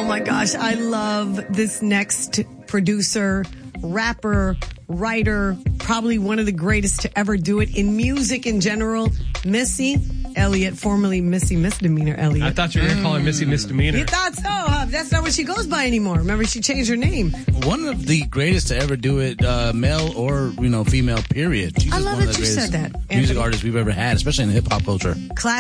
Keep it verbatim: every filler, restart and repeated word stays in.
my gosh, I love this next producer, rapper, writer, probably one of the greatest to ever do it in music in general, Missy Elliott, formerly Missy Misdemeanor Elliott. I thought you were going to call her Missy Misdemeanor. You thought so, huh? That's not what she goes by anymore. Remember, she changed her name. One of the greatest to ever do it, uh, male or, you know, female, period. She's I just love one of that the you said greatest that, music Anthony. artists we've ever had, especially in the hip-hop culture. Class